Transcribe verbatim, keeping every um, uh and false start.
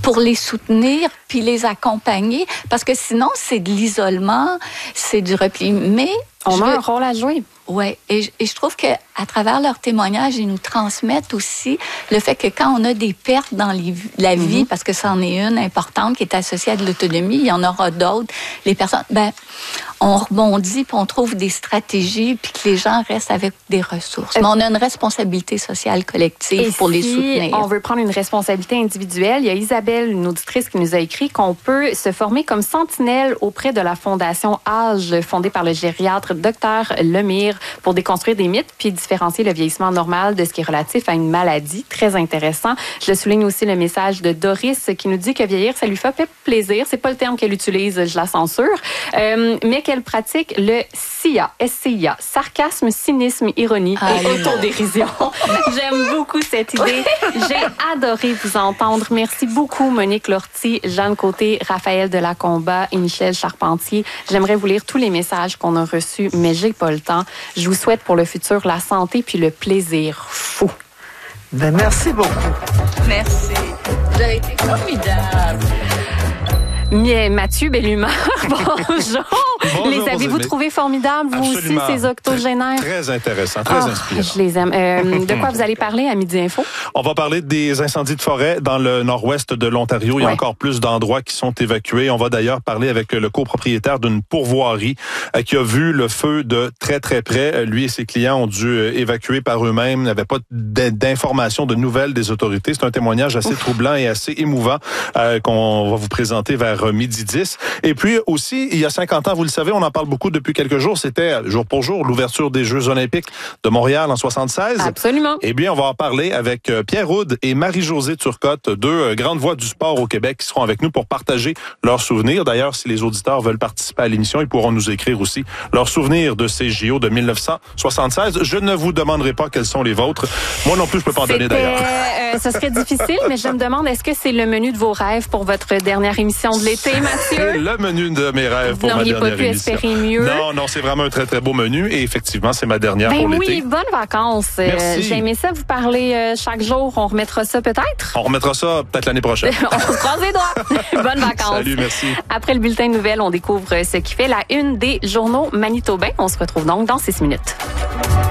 pour les soutenir puis les accompagner, parce que sinon, c'est de l'isolement, c'est du repli. Mais on je a veux... un rôle à jouer. Oui, et, et je trouve qu'à travers leurs témoignages, ils nous transmettent aussi le fait que quand on a des pertes dans les, la vie, mm-hmm. parce que c'en est une importante qui est associée à de l'autonomie, il y en aura d'autres, les personnes, ben, on rebondit puis on trouve des stratégies puis que les gens restent avec des ressources. Mais on a une responsabilité sociale collective et pour si les soutenir. On veut prendre une responsabilité individuelle. Il y a Isabelle, une auditrice, qui nous a écrit qu'on peut se former comme sentinelle auprès de la Fondation Âge, fondée par le gériatre Docteur Lemire, pour déconstruire des mythes puis différencier le vieillissement normal de ce qui est relatif à une maladie. Très intéressant. Je souligne aussi le message de Doris qui nous dit que vieillir, ça lui fait plaisir. C'est pas le terme qu'elle utilise, je la censure. Euh, mais qu'elle pratique le S I A, S C I A, sarcasme, cynisme, ironie ah, et autodérision. J'aime beaucoup cette idée. J'ai adoré vous entendre. Merci beaucoup, Monique Lortie, Jeanne Côté, Raphaël Delacomba et Michel Charpentier. J'aimerais vous lire tous les messages qu'on a reçus, mais j'ai pas le temps. Je vous souhaite pour le futur la santé puis le plaisir fou. Ben, merci beaucoup. Merci. Vous avez été formidable. Mais Mathieu Bellumeur, bonjour. Bonjour. Les avez-vous trouvés formidables, vous Absolument. aussi, ces octogénaires? Très, très intéressant, très oh, inspirant. Je les aime. Euh, de quoi vous allez parler à Midi Info? On va parler des incendies de forêt dans le nord-ouest de l'Ontario. Il y a ouais. encore plus d'endroits qui sont évacués. On va d'ailleurs parler avec le copropriétaire d'une pourvoirie euh, qui a vu le feu de très, très près. Lui et ses clients ont dû euh, évacuer par eux-mêmes. Il n'y avait pas d'informations, de nouvelles des autorités. C'est un témoignage assez Ouf. troublant et assez émouvant euh, qu'on va vous présenter vers midi dix. Et puis aussi, il y a cinquante ans, vous le savez, on en parle beaucoup depuis quelques jours, c'était jour pour jour l'ouverture des Jeux olympiques de Montréal en soixante-seize. Absolument. Eh bien, on va en parler avec Pierre Houde et Marie-Josée Turcotte, deux grandes voix du sport au Québec qui seront avec nous pour partager leurs souvenirs. D'ailleurs, si les auditeurs veulent participer à l'émission, ils pourront nous écrire aussi leurs souvenirs de ces J O de mille neuf cent soixante-seize. Je ne vous demanderai pas quels sont les vôtres. Moi non plus, je peux pas en donner d'ailleurs. Euh, ce serait difficile, mais je me demande, est-ce que c'est le menu de vos rêves pour votre dernière émission de l'été, Mathieu? C'est le menu de mes rêves pour ma dernière émission. Vous n'auriez pas pu espérer mieux. Non, non, c'est vraiment un très, très beau menu. Et effectivement, c'est ma dernière ben pour oui, l'été. Oui, bonnes vacances. Merci. J'ai aimé ça, vous parler euh, chaque jour. On remettra ça peut-être? On remettra ça peut-être l'année prochaine. On se croise les doigts. Bonnes vacances. Salut, merci. Après le bulletin de nouvelles, on découvre ce qui fait la une des journaux manitobains. On se retrouve donc dans six minutes.